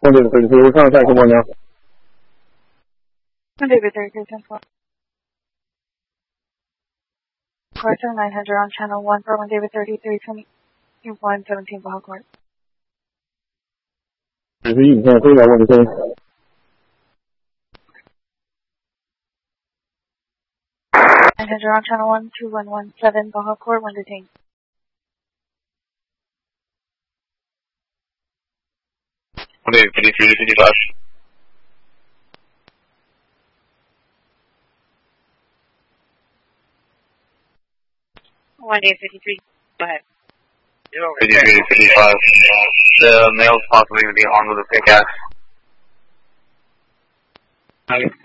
1 David 33, contact him now. 1 David 33, 10-4. Quarter 900 on channel 1 for 1 David 33, 2117 Baja Court. 31, 你看这个问题。 900 on channel 1, 2117 Baja Court, 1 detained. One David 53 to 55. One David 53, go ahead. 53 to 55. The male's possibly going to be armed with a pickaxe.